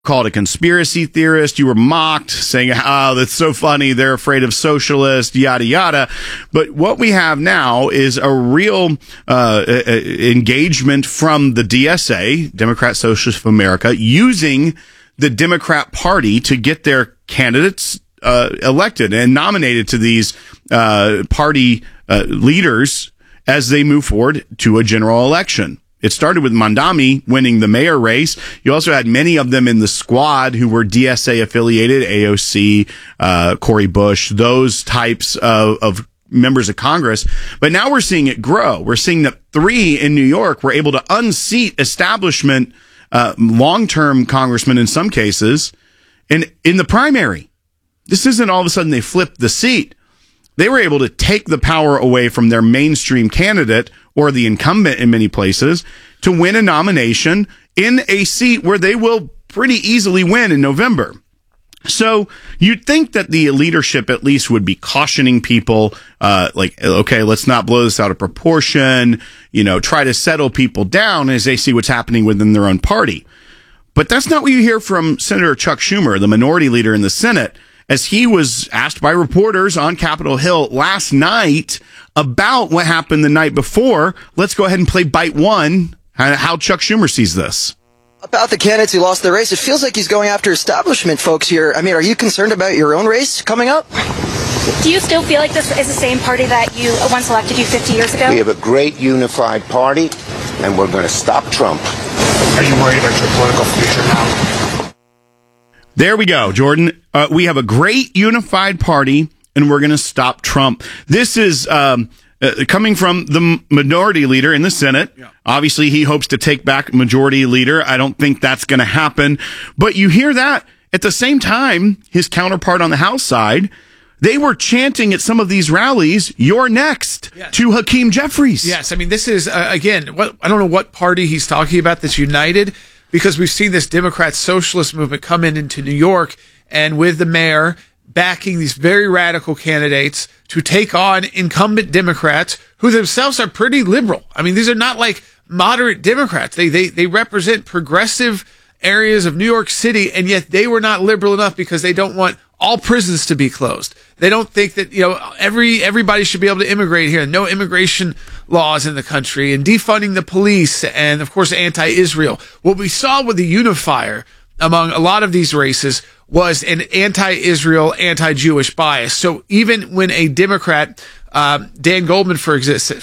called a conspiracy theorist. You were mocked, saying, oh, that's so funny. They're afraid of socialists, yada, yada. But what we have now is a real engagement from the DSA, Democrat Socialists of America, using the Democrat Party to get their candidates elected and nominated to these party leaders as they move forward to a general election. It started with Mamdani winning the mayor race. You also had many of them in the squad who were DSA affiliated, AOC, Cori Bush, those types of members of Congress. But now we're seeing it grow. We're seeing that 3 in New York were able to unseat establishment long-term congressmen in some cases in the primary. This isn't all of a sudden they flipped the seat. They were able to take the power away from their mainstream candidate or the incumbent in many places to win a nomination in a seat where they will pretty easily win in November. So you'd think that the leadership at least would be cautioning people, okay, let's not blow this out of proportion, try to settle people down as they see what's happening within their own party. But that's not what you hear from Senator Chuck Schumer, the minority leader in the Senate, as he was asked by reporters on Capitol Hill last night about what happened the night before. Let's go ahead and play bite 1, how Chuck Schumer sees this. About the candidates who lost their race, it feels like he's going after establishment folks here. I mean, are you concerned about your own race coming up? Do you still feel like this is the same party that you once elected you 50 years ago? We have a great unified party, and we're going to stop Trump. Are you worried about your political future now? There we go, Jordan. We have a great unified party, and we're going to stop Trump. This is coming from the minority leader in the Senate. Yeah. Obviously, he hopes to take back majority leader. I don't think that's going to happen. But you hear that. At the same time, his counterpart on the House side, they were chanting at some of these rallies, "You're next," yes, to Hakeem Jeffries. Yes, I mean, this is, again, I don't know what party he's talking about that's united, because we've seen this Democrat socialist movement come into New York, and with the mayor backing these very radical candidates to take on incumbent Democrats who themselves are pretty liberal. I mean, these are not like moderate Democrats. They represent progressive areas of New York City, and yet they were not liberal enough because they don't want all prisons to be closed. They don't think that, everybody should be able to immigrate here. No immigration laws in the country, and defunding the police, and of course anti-Israel. What we saw with the unifier among a lot of these races was an anti-Israel, anti-Jewish bias. So even when a Democrat, Dan Goldman, who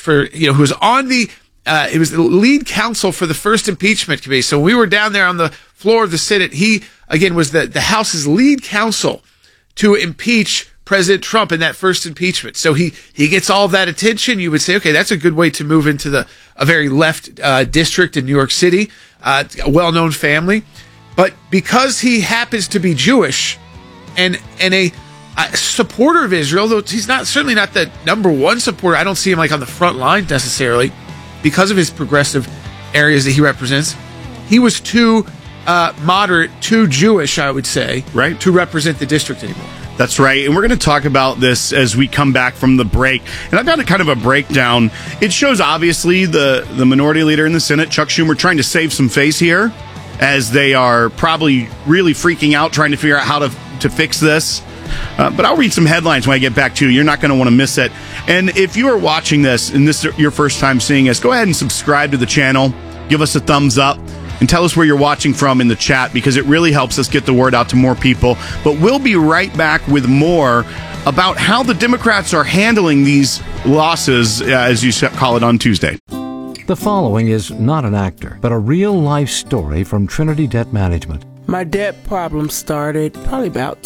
was on it was the lead counsel for the first impeachment committee. So we were down there on the floor of the Senate. He, again, was the House's lead counsel to impeach President Trump in that first impeachment. So he gets all of that attention. You would say, okay, that's a good way to move into a very left district in New York City, a well-known family. But because he happens to be Jewish and a supporter of Israel, though he's certainly not the number one supporter, I don't see him like on the front line necessarily, because of his progressive areas that he represents, he was too moderate, too Jewish, I would say, right, to represent the district anymore. That's right. And we're going to talk about this as we come back from the break. And I've got a kind of a breakdown. It shows, obviously, the minority leader in the Senate, Chuck Schumer, trying to save some face here, as they are probably really freaking out, trying to figure out how to fix this. But I'll read some headlines when I get back to you. You're not going to want to miss it. And if you are watching this, and this is your first time seeing us, go ahead and subscribe to the channel. Give us a thumbs up. And tell us where you're watching from in the chat, because it really helps us get the word out to more people. But we'll be right back with more about how the Democrats are handling these losses, as you call it, on Tuesday. The following is not an actor, but a real-life story from Trinity Debt Management. My debt problem started probably about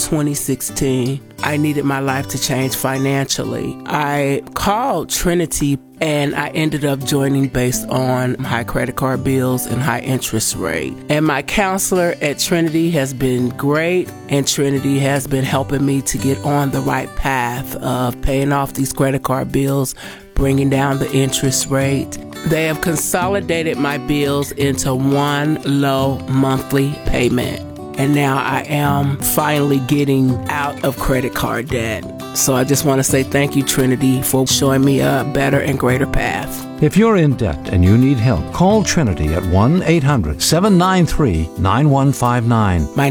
2016. I needed my life to change financially. I called Trinity and I ended up joining based on high credit card bills and high interest rate. And my counselor at Trinity has been great, and Trinity has been helping me to get on the right path of paying off these credit card bills, bringing down the interest rate. They have consolidated my bills into one low monthly payment. And now I am finally getting out of credit card debt. So I just want to say thank you, Trinity, for showing me a better and greater path. If you're in debt and you need help, call Trinity at 1-800-793-9159. My